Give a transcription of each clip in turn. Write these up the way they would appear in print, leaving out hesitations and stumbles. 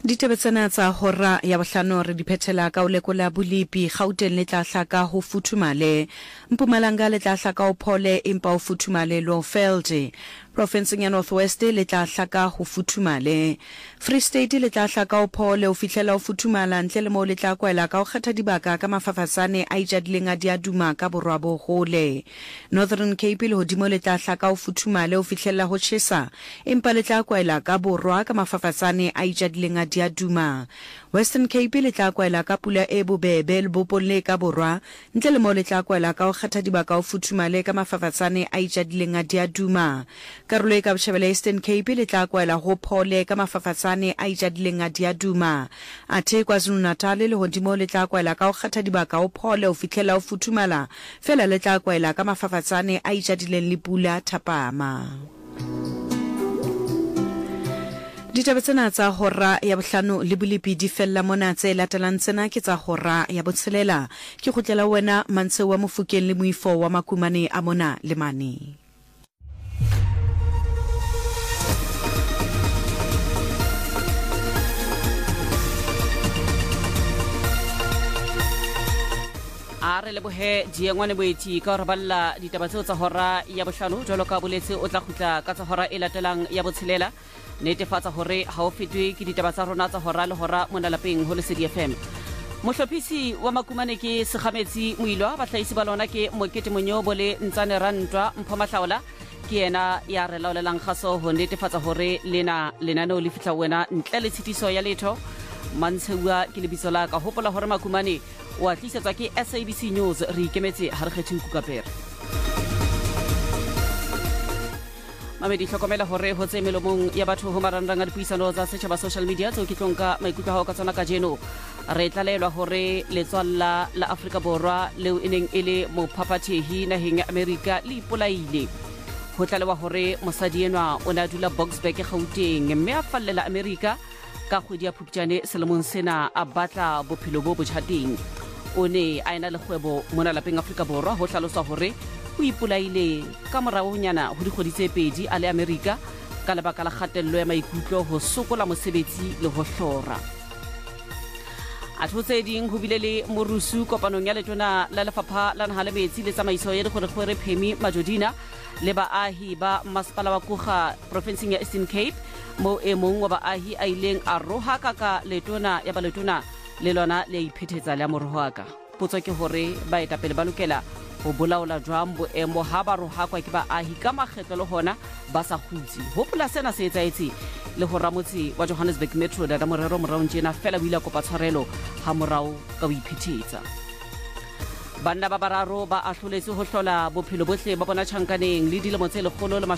Ditebetsana tsa hora ya bohlano re diphethela ka o lekola Bolipi Gauteng le tla hlaka ho Futhumale, Mpumalanga le tla hlaka ho Phole empa ho Futhumale Lowveld, Province ya North West le tla hlaka ho Futhumale, Free State le tla hlaka ho Phole ho fihlela ho Futhumala ntle le mo le tla kwela ka ho kgetha dibaka ka mafafasane a ijadileng a diaduma ka borwa bo hole, Northern Cape le hodimo le tla hlaka ho Futhumale ho fihlela ho Chesa empa le tla kwela ka borwa ka mafafasane a ijadileng a diaduma, Western Cape le tla kwela ka pula e bobebe le bopolle ka borwa ntle le mo le tla kwela ka ho kgetha dibaka ho Futhumale ka mafafatsane a ijadileng a diaduma, karolo e ka botjhabela Eastern Cape le tla kwela ho Phole ka mafafatsane a ijadileng a diaduma, athe KwaZulu-Natal le hodimo le tla kwela ka ho kgetha dibaka ho Phole ho fihlela ho Futhumala fela le tla kwela ka mafafatsane a ijadileng le pula thapama. Ditebetsana tsa hora ya bohlano le Bolipi di fella mona tse latelang tsena ke tsa hora ya botshelela ke khotlela wena Mantshe wa Mofokeng le Moifo wa Makumane a mona le mane. Are le bohe diengwane boeti ka re balla ditabatso tsa hora ya bohlano jwalo ka boletse o tla khutla ka tsa hora e latelang ya botshelela netefatsa hore ha o fetwe ke ditabatsa rona tsa hora le hora mona lapeng ho Lesedi FM. Mohlophisi wa Makumane ke Sekgametsi Moilwa, bahlaisi ba lona ke Mokete Monyobo le Ntsane Rantwa Mpho Mahlaola ke yena ya re laolelang kgaso ho netefatsa hore lenaneo le fihla wena ntle le tshitiso ya letho. Mantshewa ke lebitso la ka hopola hore Makumane wa tlisetswa ke SABC News re ikemetse ha re kgetheng Kukapere. Mamedi hlokomela hore ho tse melomong ya batho ho marangrang a dipuisano tsa setjhaba social media tseo ke tlonka maikutlo a hao ka tsona ka jeno re tlalelwa hore letswalla la Afrika Borwa leo eneng ele mophaphathehi naheng ya America le ipolaile ho tlalewa hore mosadi enwa o na dula Boksburg Gauteng mme a fallela America ka kgwedi ya Phupjane selemong sena a batla bophelo bo botjhateng. O ne a ena le kgwebo mona lapeng Afrika Borwa ho hlaloswa hore o ipolaile ka moraonyana ho dikgwedi tse pedi a le America ka lebaka la kgatello ya maikutlo ho sokola mosebetsi le ho hlora. A thotse ding ho bile le morusu kopanong ya letona la lefapha la naha le metsi le tsamaiso ya dikgwerekgwere Phemi Majodina le baahi ba masepala wa Kuga provinceng ya Eastern Cape mo e mong wa baahi a ileng a rohaka ka letona ya baletona le lona le iphethetsa le morohaka. Potso ke hore baetapele ba lokela ho bolaola jwang boemo ha ba rohakwa ke baahi ka makgetlo le hona ba sa khutsi. Hopola sena se etsaetse le ho ramotse wa Johannesburg Metro da morero moraong tjena fela buila kopa tshwarelo ha morao ka o iphethetsa. Banna ba bararo ba ahloletse ho hlola bophelo bohle ba bona tjhankaneng le dilemo tse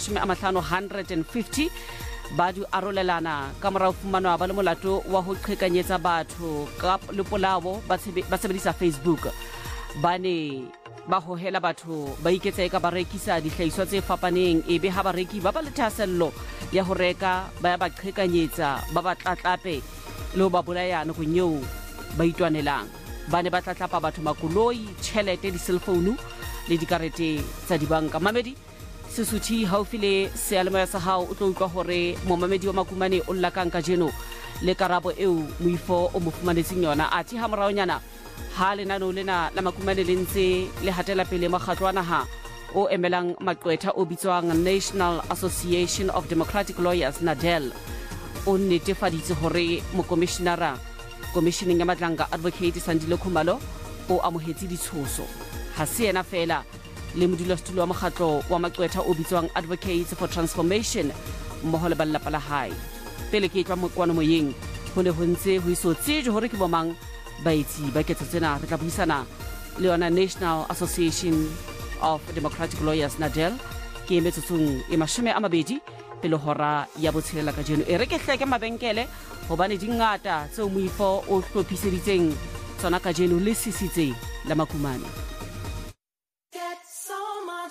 150 ba di arolelana ka morao fumanwa ba le molato wa ho qhekanyetsa batho ka le polao ba sebedisa Facebook. Bane ba hohela batho ba iketsa ka barekisa dihlahiswa tse fapaneng ebe ha bareki ba ba le thasello ya ho reka ba ba qhekanyetsa ba ba tlatlape le ba bolayana go nyeo ba itwanelang. Bane ba tlatlapa batho makoloi, tjhelete, di cellphone le dikarete tsa dibanka. Mamedi Sesuthi haufile sealemoya sa hao o tlo utlwa hore momamedi wa Makumane o lakang ka jeno le karabo eo Moifo o mo fumanetseng yona athi ha moraonyana ha lenano lena la Makumane le ntse le hatela pele makgatlo a naha o emelang maqwetha o bitswang National Association of Democratic Lawyers NADEL o netefaditse hore mokomishenara commissioning ya Matlanga Advocate Sandile Khumalo o amohetse ditshoso. Ha se yena fela le modulasetulo wa mokgatlo wa maqwetha o bitswang Advocates for Transformation mmoho le ballapa la hae. Pele ke tla mokwano moyeng ho ne ho ntse ho iso tsejo hore ke bomang baitsi ba ketso tsena re tla buisana le yona National Association of Democratic Lawyers NADEL ke metsotsong e 20 pele hora ya botshelela ka jeno e re ke hleke mabenkele hobane dingata tseo Moifo o hlophiseditseng tsona ka jeno le sisitse la Makumane. Get so much more.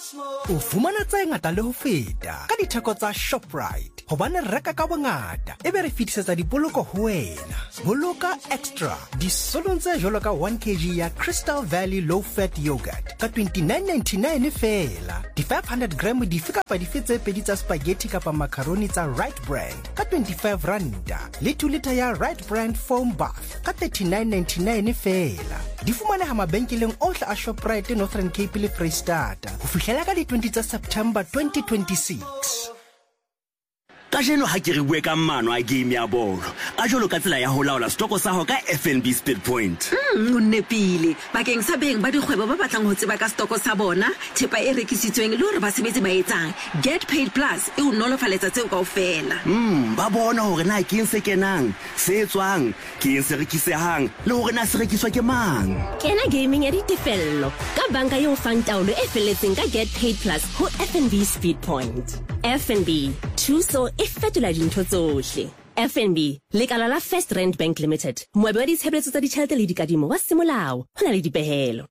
o fumana tse ngata le ho feta ka ditheko tsa Shoprite hobane re reka ka bongata ebe re fitisetsa dipoloko ho wena. Boloka extra disolong tse jwalo ka 1 kg ya Crystal Valley low fat yogurt ka 29.99 fela. Di 500 gram dife kapa dife tse pedi tsa spaghetti kapa macaroni tsa Right Brand ka 25 randa le 2 liter ya Right Brand foam bath ka 39.99 fela. Di fumaneha mabenkeleng ohle a Shoprite Northern Cape le Freystata ho fihlela ka di 20 tsa September 2026. Kajeno ha ke re bue ka mano a game ya bolo a jolo ka tsela ya ho laola stoko sa ho ka FNB Speed Point. O nepile bakeng sa beng ba dikgwebo ba batlang ho tseba ka stoko sa bona thepa e rekisitsweng le hore ba sebetsi ba etsang Get Paid Plus e o nolofaletsa tseo kaofela. Ba bona hore na ke se kenang se etswang ke se rekisehang le hore na se rekiswa ke mang. Kena gaming ya ditefello ka banka eo fang taolo e felletseng ka Get Paid Plus ho FNB Speed Point. FNB thuso e fetola dintho tsohle. FNB lekala la First Rand Bank Limited moabi wa ditshebeletso tsa ditjhelete le dikadimo wa semolao ho na le dipehelo.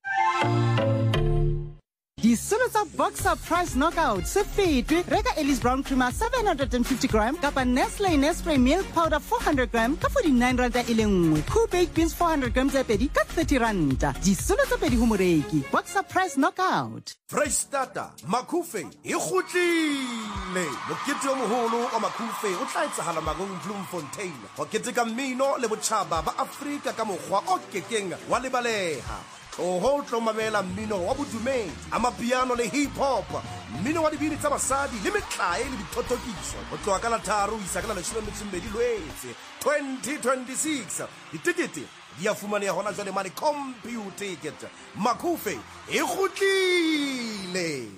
Disolo tsa Boxer Price Knockout se fetwe reka Ellis Brown Creamer 750 gram kapa Nestle Nespray Milk Powder 400 gram ka 49 randa e le nngwe. Cool Baked Beans 400 gram tse pedi ka 30 randa. Disolo tse pedi ho moreki. Boxer Price Knockout. Freystata Makufe e kgutlile. Mokete o moholo wa Makufe o tla etsahala Magong Bloemfontein. Ho keteka mmino le botjhaba ba Afrika ka mokgwa o kekeng wa lebaleha. O ho tlo mamela mmino wa bodumedi, amapiano le hip hop, mmino wa dibini tsa basadi le metlae le dithotokiso. Ho tloha ka la 3 isa ka la 12 Lwetse 2026. Ditikete di a fumaneha hona jwale mane Computer Ticket. Makufe e kgutlile.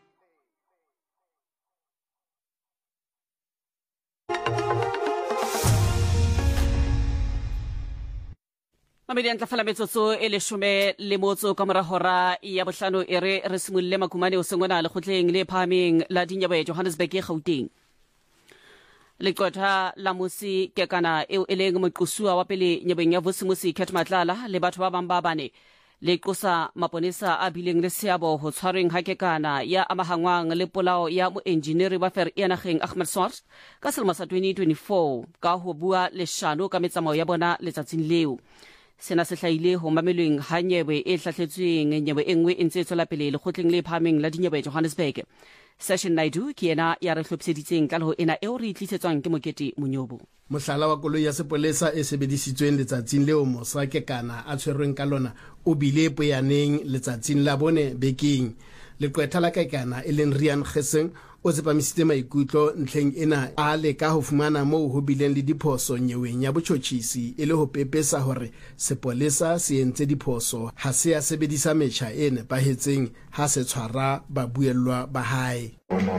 Mamedi a ntlafala metsotso e leshome le motso ka mora hora ya bohlano e re simolle makumane o sengwana le kgotleng le phahameng la Dinyawe Johannesburg e Gauteng. Leqotha la Musi Kekana eo e leng moqosuwa wa pele nyabeng ya Vosimosi Khet Matlala le batho ba bang ba bane le qosa maponesa a bileng le seabo ho tshwareng ha Kekana ya amahangwang le polao ya moengineer wa fer ya nageng Ahmed Swart ka selemo sa 2024 ka ho bua leshano ka metsamao ya bona letsatsing leo. Sena se hlaile ho mamelweng ha nyewe e hlahletsweng nyewe e nngwe e ntse e tswela pele lekgotleng le phahameng la Dinyawe Johannesburg. Session Naidu ke yena ya re hlophiseditseng ka leho ena eo re itlisetswang ke Mokete Monyobo. Mohlala wa koloi ya sepolesa e sebedisitsweng letsatsing leo Musa Kekana a tshwerweng ka lona o bile poyaneng letsatsing la bone bekeng. Leqwetha la Kekana e leng Rian Geseng o tsepamisitse maikutlo ntlheng ena a leka ho fumana moo ho bileng le diphoso nyeweng ya botjhotjhisi e le ho pepesa hore sepolesa se entse diphoso ha se a sebedisa metjha e nepahetseng ha se tshwara babuellwa ba hae.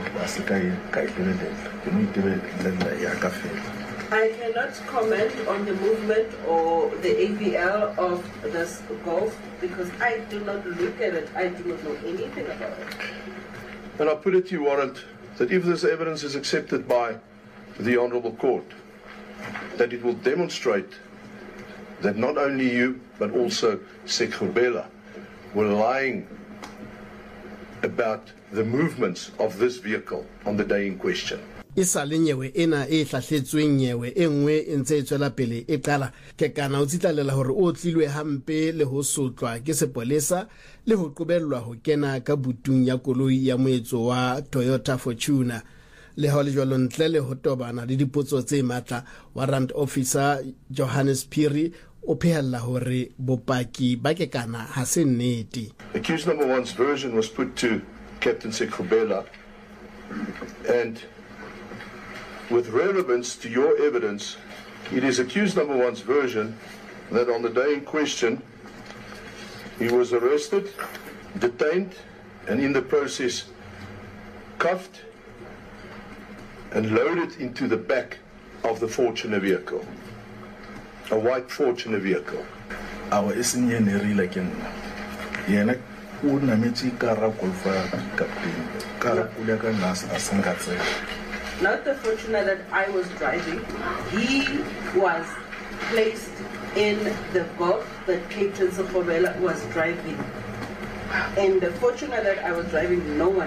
I cannot comment on the movement or the AVL of this golf because I do not look at it. I do not know anything about it. And I put it to you, Warrant, that if this evidence is accepted by the Honourable Court, that it will demonstrate that not only you, but also Sekhurbela were lying about the movements of this vehicle on the day in question. Isale nyewe ena e hlahletsweng nyewe e nngwe e ntse e tswela pele e qala Kekana o tsitlalela hore o tlilwe hampe le ho sotlwa ke sepolesa le ho qobellwa ho kena ka butung ya koloi ya moetso wa Toyota Fortuner. Le ha le jwalo ntle le ho tobana le dipotso tse matla, Warrant Officer Johannes Phiri o phehella hore bopaki ba Kekana ha se nnete. Accused number 1's version was put to Captain Sekhurbela, and with relevance to your evidence, it is accused number 1's version that on the day in question, he was arrested, detained, and in the process cuffed and loaded into the back of the Fortuner vehicle, a white Fortuner vehicle. Our engineer like in Yenak would nameti kara kulfa captain kara kulaka nas asangatse. Not the Fortuner that I was driving. He was placed in the Golf that Captain Sekhurbela was driving. And the Fortuner that I was driving, no one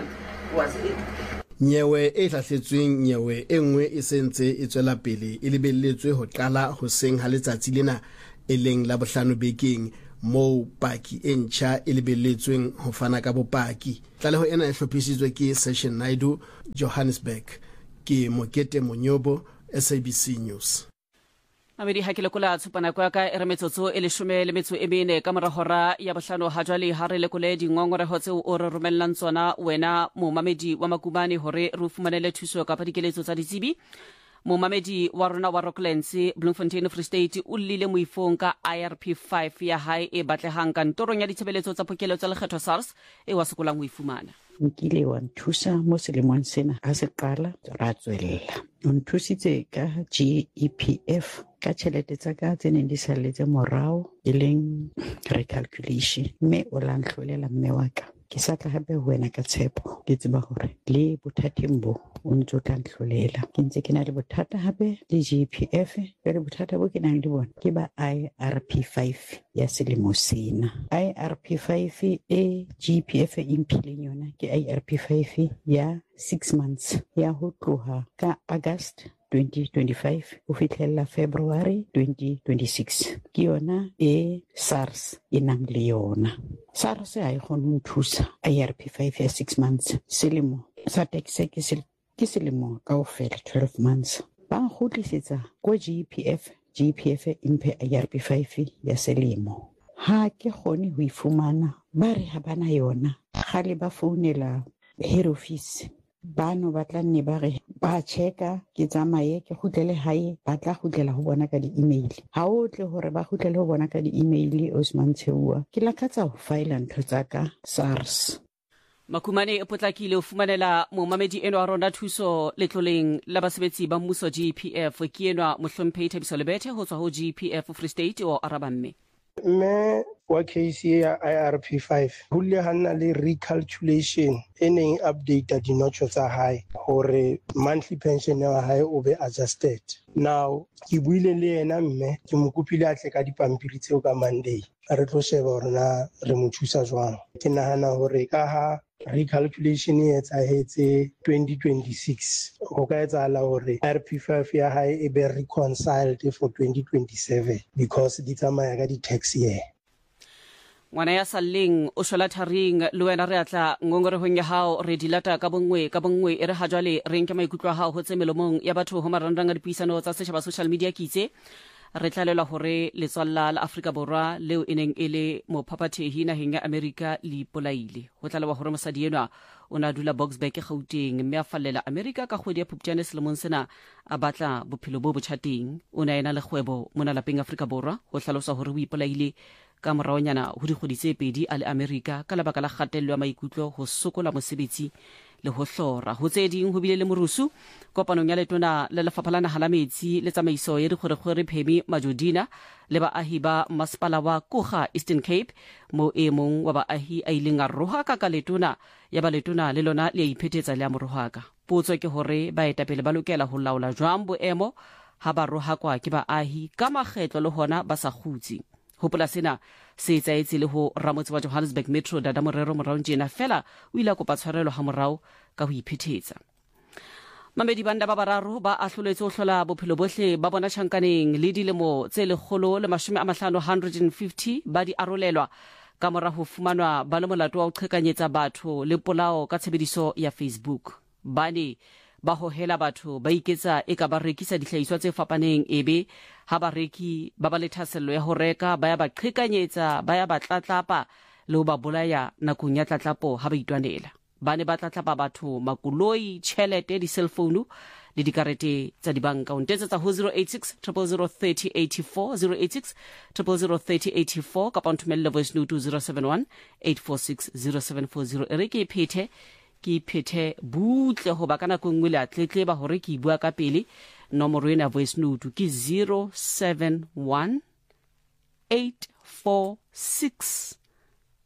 was it. nyewe e hlahletsweng nyewe e nngwe e sentse e tswela pele e lebelletswe ho qala hoseng ha letsatsi lena e leng la bohlano bekeng moo paki e ntjha e lebelletsweng ho fana ka bopaki. Tlaleho ena e hlophisitswe ke Session Naidu, Johannesburg. Ke Mokete Monyobo, SABC News. Mamedi ha ke lekola tshupana kwa ka ere metsotso e 14 ka mora hora ya bohlano ha jwale ha re lekole dingongoreho tseo o re romellang tsona wena momamedi wa Makubane hore re fumanele thuso ka padikeletso tsa ditsebi. Momamedi wa rona wa Rocklands Bloemfontein Free State o lile moifong ka IRP5 ya hae e batlehang kantorong ya ditshebeletso tsa phokelo tsa lekgetho SARS e wa sokolang ho ifumana. Nkile wa nthusa mo selemong sena a se qala ra tswella o nthusitse ka GEPF ka tšhelete tsa ka tse neng di saletse morao e leng recalculation mme o la nhlolela mme wa ka ke sa tla hape ho wena ka tshepo ke tseba hore le bothateng bo o ntse o tla nhlolela ke ntse ke na le bothata hape le GEPF le bothata bo ke nang le bona ke ba IRP5 ya selemo sena. IRP5 e GEPF e mphileng yona ke IRP5 ya 6 months ya ho tloha ka August 2025 ho fitlhella February 2026 ke yona e SARS e nang le yona. SARS ha e kgone ho nthusa IRP5 ya 6 months selemo sa tax ke selemo kaofela 12 months ba nkgutlisetsa ko GEPF imphe IRP5 ya selemo ha ke kgone ho ifumana ba re ha bana yona gale ba founela head office bano ba tla nne ba re ba checka ke tsamaye ke khutlele hae ba tla khutlela ho bona ka di-email ha o tle hore ba khutlele ho bona ka di-email Osman Theua ke lakatsa ho file ntho tsa ka SARS. Makumane e potlakile ho fumanela momamedi eno a rona thuso letloleng la basebetsi ba mmuso GEPF ke enwa mohlomphehi Thabiso Lebethe ho tswa ho GEPF Free State o araba mme wa case ya IRP5 hulle hanna le recalculation e neng update dinotcho tsa hae hore monthly pension ya hae o be adjusted. Now ke buile le yena mme ke mo kopile a tle ka dipampiri tseo ka Monday re tlo sheba hore na re mo thusa jwang. Ke nahana hore ka ha recalculation e etsahetse 2026 ho ka etsahala hore IRP5 ya hae e be reconciled for 2027 because di tsamaya ka di-tax year. Ngwana ya Saleng o shola tharing le wena re atla ngongorehong ya hao re dilata ka bongwe e re ha jwale re nke maikutlo a hao ho tsemelomong ya batho ho marangrang a dipuisano tsa setjhaba social media kitse re tlalela hore letswalla la Afrika Borwa leo eneng ele mophapathehi naheng ya America le ipolaile ho tlalewa hore mosadi enwa o na dula Boksburg Gauteng mme a fallela America ka kgwedi ya Phupjane selemong sena a batla bophelo bo botjhateng o na ena le kgwebo mona lapeng Afrika Borwa ho hlalosa hore o ipolaile ka moraonyana ho dikgwedi tse pedi a le America ka lebaka la kgatello ya maikutlo ho sokola mosebetsi le ho hlora ho tse ding ho bile le morusu kopanong ya letona le lefapha la naha la metsi le tsamaiso ya dikgwerekgwere Phemi Majodina le baahi ba masepala wa Kuga Eastern Cape mo e mong wa baahi a ileng a rohaka ka letona ya ba letona le lona le iphethetsa le a morohaka. Potso ke hore baetapele ba lokela ho laola jwang boemo ha ba rohakwa ke baahi ka makgetlo le hona ba sa khutsi. Hopola sena se etsaetse le ho ramotse wa Johannesburg Metro Dada Morero morao tjena fela o ile a kopa tshwarelo ha morao ka ho iphethetsa. Mamedi banda ba bararo ba ahloletse ho hlola bophelo bohle ba bona tjhankaneng le dilemo tse 150 ba di arolelwa ka mora ho fumanwa ba le molato wa ho qhekanyetsa batho le polao ka tshebediso ya Facebook. Bane ba hohela batho ba iketsa eka ba rekisa dihlahiswa tse fapaneng ebe ha bareki ba ba le thasello ya ho reka ba ya ba qhekanyetsa ba ya ba tlatlapa le ho ba bolaya nakong ya tlatlapo ha ba itwanela. Bane ba tlatlapa batho makoloi, tjhelete, di-cellphone le dikarete tsa dibanka. O ntetsetsa ho 086 000 3084 086 000 3084 kapa nthomelle voice note 071 846 0740 e re ke phethe butle ho ba kana go ngwe le atletleba hore ke bua ka pele nomoro ena voice note ke 071 846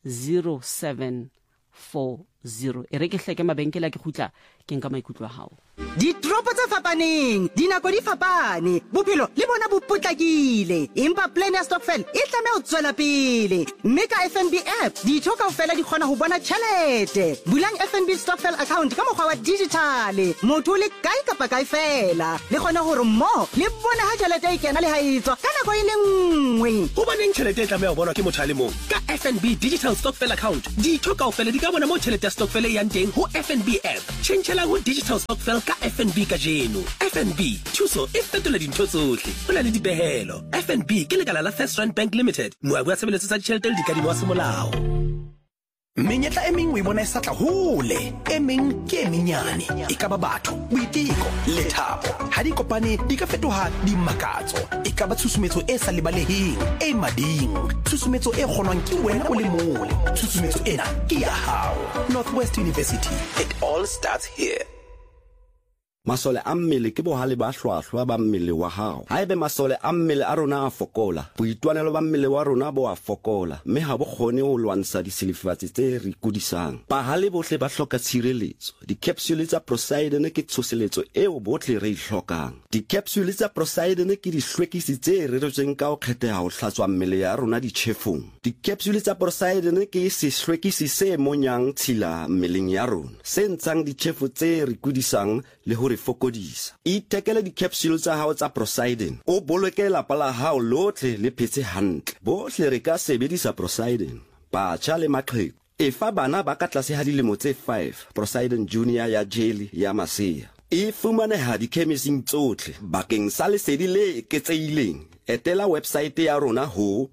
0740 e re ke hleke mabenkela ke khutla ke nka maikutlo a hao. Ditropo tse fapaneng, dinako di fapane, bophelo le bona bo potlakile. Empa plan ya stokvel e tlameha ho tswela pele. Mme ka FNB app, ditho kaofela di kgona ho bona tjhelete. Bulang FNB stokvel account ka mokgwa wa digital. Motho le kae kapa kae fela. Le kgona hore mo le bona ha tjhelete e kena le ha e tswa ka nako e le nngwe. Ho baneng tjhelete e tlameha ho bonwa ke motho a le mong. Ka FNB digital stokvel account, ditho kaofela di ka bona mo tjhelete ya stokvel e yang teng ho FNB app. Tjhentjhela ho digital stokvel ka FNB ka jeno. FNB, thuso e fetola dintho tsohle. Ho na le dipehelo. FNB ke lekala la First Rand Bank Limited. Moabi wa tshebeletso tsa ditjhelete le dikadimo wa semolao. Menyetla e meng o e bona e sa tla hole, e meng ke e menyane. E ka ba batho, boiteko le thapo. Ha di kopane di ka fetoha dimakatso. E ka ba tshusumetso e sa lebaleheng, e mading. Tshusumetso e kgonwang ke wena o le mole. Tshusumetso ena ke ya hao. Northwest University. It all starts here. Masole a mmele ke bohale ba hlwahlwa ba mmele wa hao. Haebe masole a mmele a rona a fokola, boitwanelo ba mmele wa rona bo a fokola, mme ha bo kgone ho lwantsha disilifatsi tse re kudisang. Bahale bohle ba hloka tshireletso. Di-capsule tsa Poseidon ke tshoseletso eo bohle re hlokang. Di-capsule tsa Poseidon ke dihlwekisi tse reretsweng ka ho kgetheha ho hlatswa mmele ya rona ditjhefong. Di-capsule tsa Poseidon ke sehlwekisi se monyang tshila mmeleng ya rona, se ntshang ditjhefo tse re kudisang le ho fokodisa. Itekele di-capsule tsa hao tsa Poseidon. O boloke lapa la hao lotle le phetse hantle. Bohle re ka sebedisa Poseidon. Batjha le maqheku. Efa bana ba ka tlase ha dilemo tse 5 Poseidon Junior ya jelly ya masea. E fumaneha dikhemising tsohle bakeng sa lesedi le eketsehileng. Etela website ya rona ho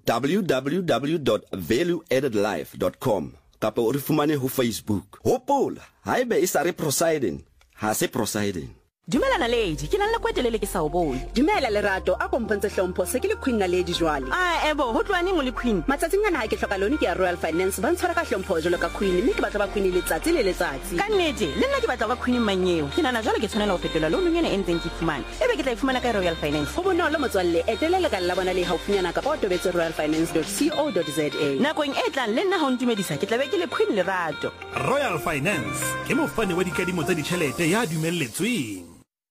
www.valueaddedlife.com kapa o re fumane ho Facebook. Hopola, haebe e sa re Poseidon, ha se Poseidon. Dumela Lady, ke nna kwetelele ke sa o bone. Dumela Lerato, a kompentse hlompho se ke le Queen Lady jwale. Ebo, ho tloane mo le Queen. Matsatsing ana ha ke hloka lone ke ya Royal Finance, ba ntshwara ka hlompho jwalo ka Queen, mme ke batla ba Queen letsatsi le letsatsi. Ka nnete, le nna ke batla ba Queen manyeo. Ke nana jwale ke tshwanela ho fetola lo monyane e ntseng ke fumana. Ebe ke tla ifumana ka Royal Finance. Ho bonolo motswalle, etela le ka la bona le haufinyana ka tobetse royalfinance.co.za. Nakong e tlang le nna ha o ntumedisa ke tla be ke le Queen Lerato. Royal Finance ke mofani wa dikadimo tsa ditjhelete ya dumelletsweng.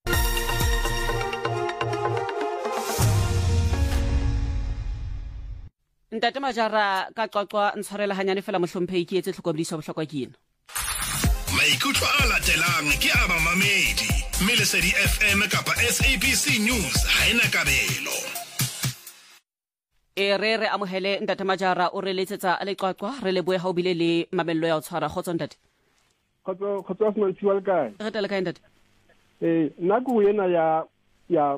Ntate Majara ka qoqwa ntshwarela hanyane fela mohlomphehi ke etse tlhokomediso bohlokwa ke ena. Maikutlo a latelang ke a mamamedi. Melesedi FM kapa SABC News ha ena kabelo. Re amohele Ntate Majara o re letsetsa le qoqwa re le boe ha o bile le mamello ya o tshwara khotso ntate. Khotso se motsi wa kae? Re tla le kae ntate? Nna go ena ya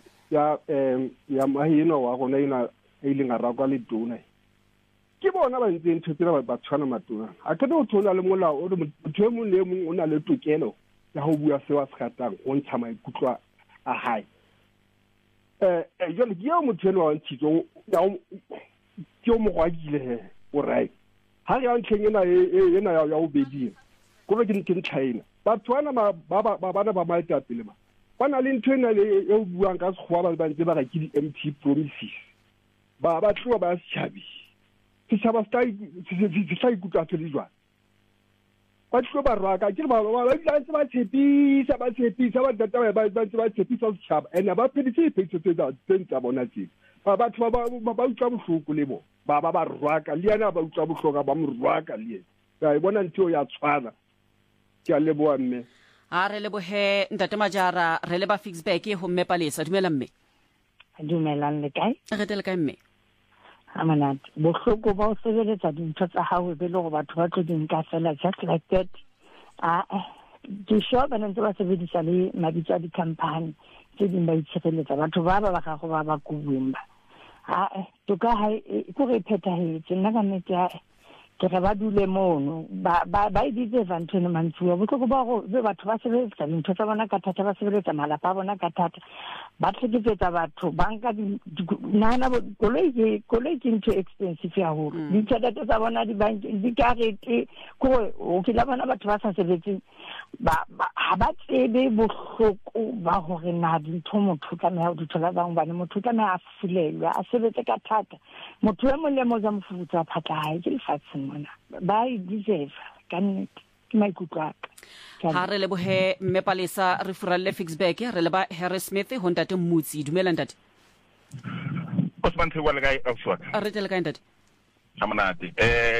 mahino wa gona ina ile nga rakwa le tona ke bona ba ntse ntshetsela ba tshwana matona a ke do thola le molao o motho mo le mo ona le tokelo ya ho bua se wa sekhatang o ntsha maikutlwa a hae jole ke yo motho wa ntshitso ya ke mo gwagile o right ha ya ntlhengena ena ya o bedi go be ke ntlhaina ba tshwana ba bana ba maita pele ba bana le ntwena le e buang ka segwa ba ntse ba ga ke di empty promises ba tloa ba tshabi tsaba stai ikutlwa tse dijwa ba tlo ba raka ke ba tshepisa ba data ba tshepisa tshaba ena ba pheditse pheditse tsa bona tse batho ba utlwa bohloko lebo ba raka le yana ba utlwa bohloka ba mo raka le ya bona ntho ya tshwana ke a leboa mme a re lebohe Ntate Majara re le ba Fixback ho mme Palesa. Dumela mme. Dumelang le kae? Re tele kae mme? Amanat bohloko ba o sebeletsa dintho tsa hao be le go batho ba tlo dinka fela just like that. Ke sure ba ntse ba sebedisa le mabitso a di-company tse ding ba itshireletsa batho ba ga go ba kuweng ba to ka ha go re phethahetse nna ka nnete ke re ba dule mono ba ditse vantene mantsua botloko ba go be batho ba sebetsa dintho tsa bona ka thata ba sebeletsa malapa a bona ka thata ba tlhekefetsa batho banka nana koloi ke ntho expensive ya ho ditšhelete tsa bona di karete gore o kila bona batho ba sa sebetseng ha ba tsebe bohloko ba gore na dintho motho ka meha di thola bang bane motho ka meha a fulelwe a sebetse ka thata motho e mole mo za mfutsa phata ha ke lefatsheng mona ba deserve ka nnete ke maikutlo a ka ha re lebohe mme Palesa re furalle Fixburg re leba Harry Smith ho ntate Mmutsi dumela ntate Osman Thwele ka afswa re tele ka ntate amonate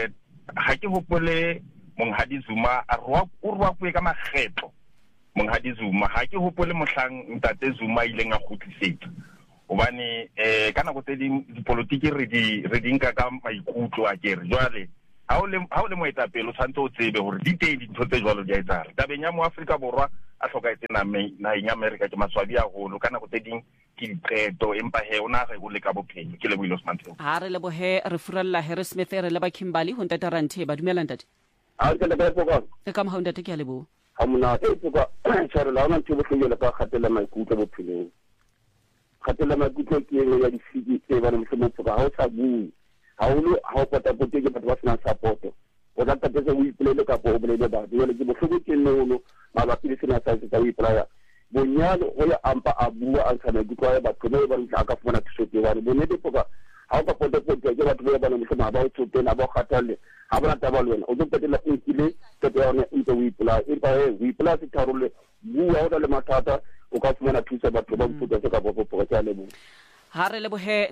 ha ke hopole Monghadi Zuma a rwa ka makgetlo Monghadi Zuma ha ke hopole mohlang ntate Zuma ile nga khutlisetsa obane kana go tseding dipolitiki re di nka ka maikutlo a kere jwale ha o le moetapele tshwantse o tsebe hore di teng dintho tse jwalo di a etsala tabeng ya mo Afrika Borwa a hlokaetse naheng ya America ke maswabi a holo kana go tseding ke diqeto empa he ona re go le ka bophelo ke le boilo Smantle ha re lebohe re furalla Harry Smith re leba Kimberley ho ntate Ranthe ba dumela ntate a ke le ba go ka ka mahonda te ke a lebo ha mona e tsoka tshware la ona ntse bo hlile ka kgatela maikutlo bophelong kgatela maikutlo ke eng ya difiki tse ba mo tsoka ha o sa bue ha o pota pote ke batho ba sena support o tla tatse o ipolele ka bo bolele ba le ke bohloko ke nolo mabapi le sena sa tsa o ipolaya bonyalo o ya ampa a bua a tsana ke kwa batho ba ba ntla ka fumana thuso ke bana bone de poka ha o ka pote ke batho ba bana mo ba o tsotela ba kgatale ha bona taba le wena o tlo petela nkile ke yona ntse o ipolaya o ipolaya se tharole bua o le mathata o ka fumana thuso batho ba mfuta se ka bo ka le bo ha re lebohe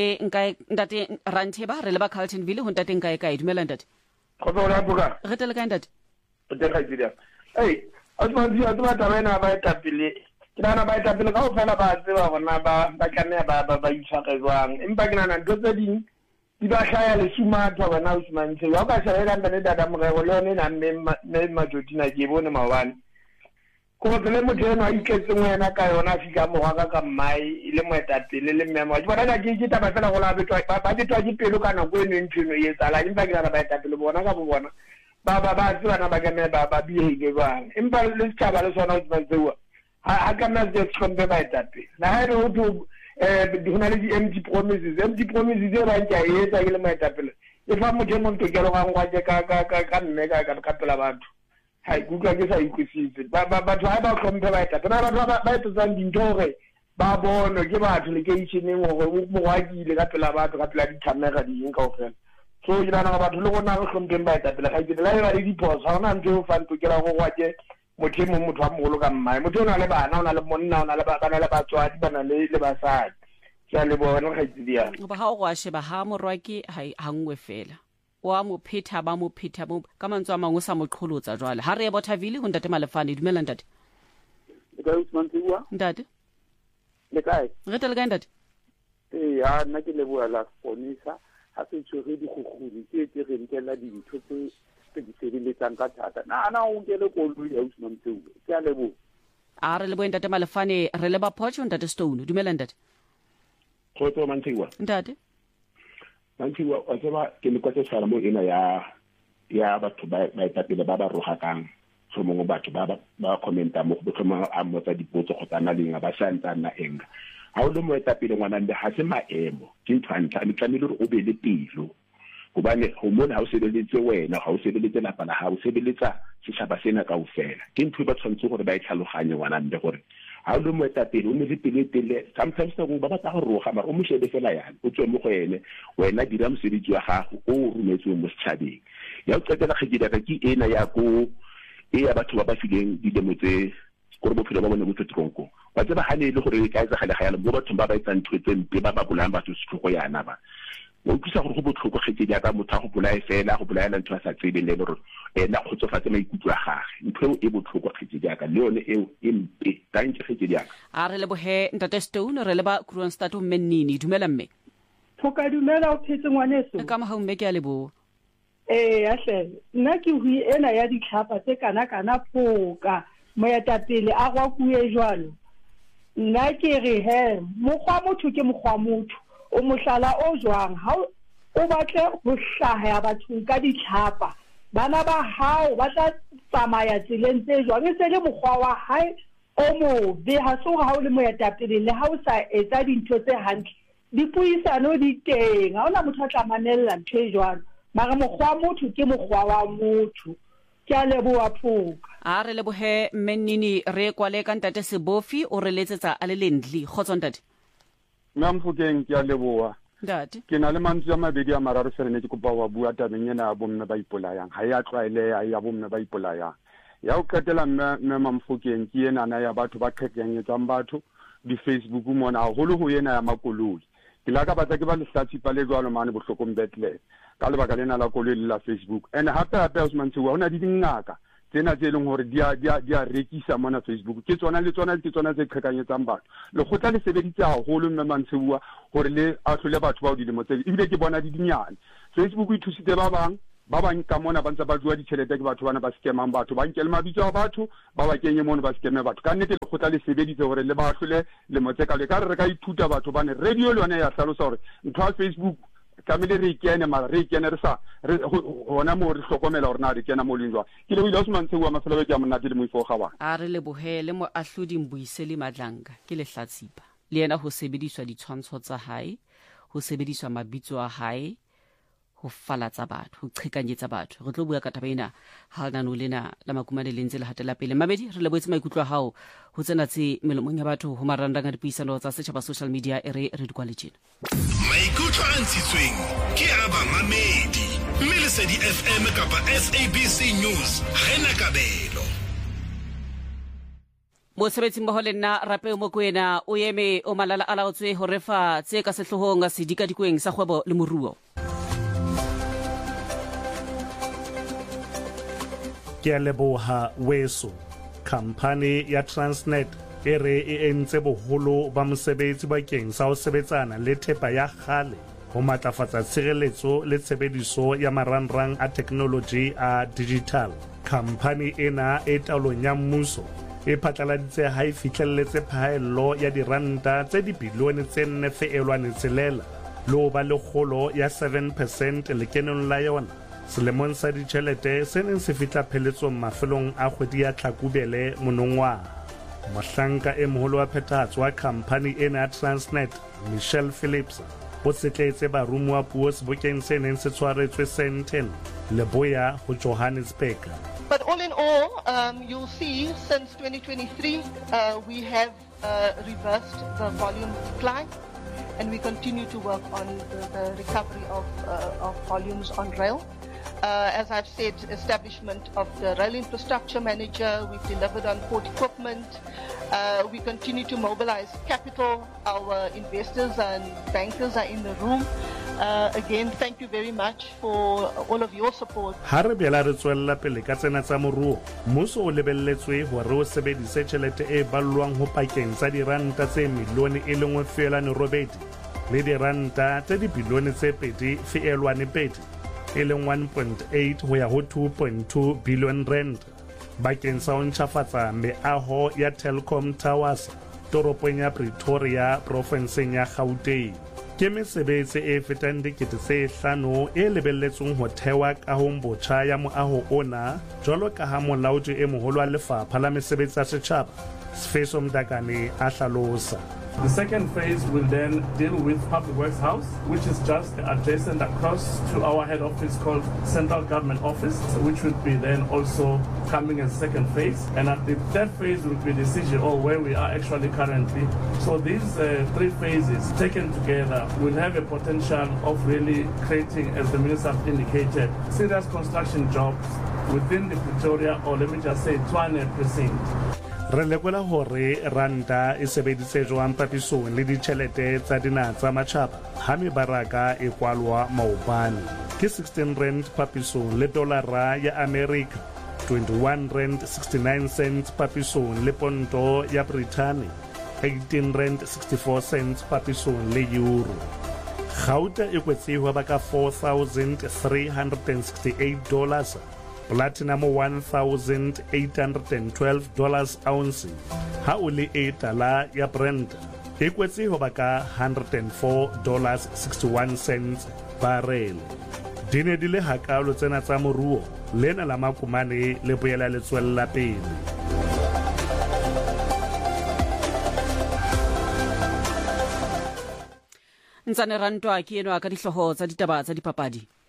ntate Ranthe ba re leba Carltonville ho ntate nkae dumela ntate go bona buka re tele ka ntate o te ga dira a twa tabena ba etapele ke nana ba etapele ka o fela ba tseba bona ba kana ba itshaka jwang empa ke nana ntse ding di ba hlaya le sumatha bona o sumantse wa ka shaya ka nne data morego le one na mme majotina ke bone mawani ko tsele motho no iketse ngwana ka yona fika mo ga ka mai ile moetapele le mmemo di bona ke taba fela go la betwa ba ditwa ke pelo kana go ene ntshino ye tsala empa ke nana ba etapele bona ka bo bona ba tswana ba kana ba biege bang empa le tshaba le sona o tsantsewa ha kana se tshombe ba etapele na ha re o tu hona le di empty promises e ba ntja etsa ke le maetapele e fa motho mo ntse ke lo ga ngwa ka nne ka pela batho ha ikutla ke sa ikwisitse batho ha ba tlhomphe ba etapele ba etsa dintho gore ba bona ke batho le ke itšheneng gore mo wa kile ka pela batho ka pela dithamega di eng kaofela so ke nana batho le gona go tlhompheng ba etapele ga ke la ba le diphoso ha ona ntho e fanto ke la go gwa ke motho mo motho a mogolo ka mmae motho o na le bana o na le monna o na le bana le batswadi bana le basadi ke le bona ga tsidia ba ha o go a sheba ha morwaki ha ngwe fela wa mo phetha ba mo phetha mo ka mantswe a mangwe sa mo qholotsa jwale ha re Bothaville ho ntate Malefane dumela ntate le ka Usman Tiwa ntate le kae re tele ka ntate ya nna ke le bua la Fonisa ha se tshwere di khukgudi ke re ntela dintho tse di sebeletsang ka thata na o nkele koloi ya Usman Tiwa ke a lebo a re lebo ntate Malefane re leba Potch ntate Stone dumela ntate khotso Mantsiwa ntate Mantsiwa wa tseba ke le kwatse sala mo ena ya batho ba etapele ba roga kang so mongwe batho ba commenta mo go tlhoma a motsa dipotso go tsana lenga ba shantana enga ha o le mo etapele ngwana nde ha se maemo ke ntshwantla le tlamile re o be le pelo gobane go mona ha o sebeletse wena ga o sebeletse la bana ha o sebeletsa setšhaba sena ka ofela ke ntho ba tshwantse gore ba itlhaloganye ngwana nde gore ha o le mo etapele o ne le pele sometimes go ba batla go roga mara o mo shebe fela yana o tswe mo go ene wena dira mosebetsi wa gago o rumetswe mo setšhabeng ya o qetela ge dira ke ena ya go ya batho ba fileng dilemo tse gore bophelo ba bone bo tronko ba tseba ha ne le gore ka etsa gale ga yana mo bathong ba etsang ntho tse mpe ba bolang batho setlhogo yana ba o tlisa gore go botlhoko getse ya ka motho go bolae fela go bolaela ntho sa tsebe le gore ena khotsofatse maikutlo a gage ntho e botlhoko getse ya ka le yone eo e mpe tantse getse ya ka a re lebohe ntate Stone re leba Kroonstad Mennini dumela mme thoka dumela o phetse ngwaneso ka ma ha mme ke a lebo ahle nna ke hui ena ya ditlhapa tse kana phoka moetapele a gwa kue jwalo nna ke re he mokgwa motho ke mokgwa motho o mohlala o jwang ha o batle ho hlaha ya batho ka ditlhapa bana ba hao ba tla tsamaya tseleng tse jwang e se le mokgwa wa hae o mo be ha so ha o le moetapele le ha o sa etsa dintho tse hantle dipuisano di teng ha ona motho a tla manella ntho e jwang mara mokgwa motho ke mokgwa wa motho ke a leboha phoka a re lebohe Mennini re kwale ka ntate Sebofi o re letsetsa a le Lendli khotso ntate Mamfukeng ke a leboha ke na le mantswe a mabedi a mararo fela ne ke kopa wa bua tabeng ena ya bomme ba ipolayang ha ya tlwaeleha ya bomme ba ipolayang ya o qetela mme Mamfokeng ke enana ya batho ba qhekanyetsang batho di-Facebook mona haholo ho yena ya makoloi ke la ka batla ke ba lehlatsipa le jwalo mane bohlokong Bethlehem ka lebaka lena la koloi le la Facebook and hape Osman Tsewa hona di dingaka tsena tse leng hore di a rekisa mona Facebook ke tsona tse qhekanyetsang batho le khotla le sebeditse haholo mme Mantsewa hore le ahlole batho ba o dilemo tse ebile ke bona di dinyane Facebook e thusitse ba bang ka mona ba ntse ba jua ditšhelete ke batho bana ba scamang batho ba nkele mabitso a batho ba ba kenye mona ba scame batho ka nnete le khotla le sebeditse hore le ba ahlole le motse ka le ka re ka ithuta batho bane radio le yona ya hlalosa hore ntho ya Facebook kamele re ikene mara re ikene re sa hona mo re hlokomela hore na re kena mo lengwa ke le wile Osman Tsewa mafelo ke a monate le moifo ga bana a re le bohele mo ahlodi Mbuyiseli Madlanga ke le hlatsipa le yena ho sebediswa ditshwantsho tsa hae ho sebediswa mabitso a hae ho falatsa batho ho qhekanyetsa batho re tlo bua ka taba ena ha lana no lena la makumane le ntse le hatela pele Mamedi re le boetse maikutlo a hao ho tsena tse melomong ya batho ho marandang a dipuisano tsa setjhaba social media re di kwa le tjena maikutlo a ntshitsweng ke a ba Mamedi mme Lesedi FM kapa SABC News ha ena kabelo mosebetsi mmoho le nna Rape Mokoena o eme o malala a laotswe ho refa tse ka sehlohong se dikadikweng sa kgwebo le moruo ke a leboha weso company ya Transnet e re e entse boholo ba mosebetsi bakeng sa ho sebetsana le thepa ya kgale ho matlafatsa tshireletso le tshebediso ya marangrang a technology a digital company ena e taolong ya mmuso e phatlaladitse ha e fihlelletse phaello ya diranta tse dibilione tse 4.6 le ho ba le kgolo ya 7% lekenong la yona selemong sa ditjhelete se neng se fihla pheletsong mafelong a kgwedi ya Tlhakubele monongwaha mohlanka e moholo wa phethahatso wa company ena ya Transnet Michelle Phillips o tsetletse baromuwa puo sebokeng se neng se tshwaretswe Sandton Leboya ho Johannesburg. But all in all, you'll see since 2023 we have reversed the volume decline and we continue to work on the recovery of volumes on rail. As I've said, establishment of the rail infrastructure manager, we've delivered on port equipment, we continue to mobilize capital, our investors and bankers are in the room. Again, thank you very much for all of your support. Hare bela re tswella pele ka tsena tsa moruo mmuso o lebelletswe hore o sebedise tjhelete e ballwang ho pakeng tsa diranta tse milione e lengwe fela ne robedi le diranta tse dibilione tse 2.2 e leng 1.8 ho ya ho 2.2 billion rand bakeng sa ho ntjhafatsa meaho ya Telkom Towers toropong ya Pretoria provinseng ya Gauteng ke mesebetsi e fetang dikete tse 5 e lebelletsweng ho thewa ka ho mbotjha ya moaho ona jwalo ka ha molaodi e moholo wa lefapha la mesebetsi ya setjhaba Sfeso Mdakane a hlalosa. The second phase will then deal with Public Works House, which is just adjacent across to our head office called Central Government Office, which would be then also coming as second phase. And at the third phase will be the CGO, where we are actually currently. So these three phases taken together will have a potential of really creating, as the Minister indicated, serious construction jobs within the Pretoria, or let me just say 200%. Re lekola hore ranta e sebeditse jwang papisong le ditjhelete tsa dinaha tsa matjhaba ha mebaraka e kwalwa maobane ke 16 rand papisong le dolara ya America 21 rand 69 cents papisong le ponto ya Britain 18 rand 64 cents papisong le euro Gauta e kwetsihwa baka $4,368 platinum $1,812 ounce ha o le $8 ya Brent e kwetse ho baka $104.61 barrel dine di le hakalo tsena tsa moruo lena la makumane le boela le tswella pele ntsane rantwa ke eno ka dihloho tsa ditaba tsa dipapadi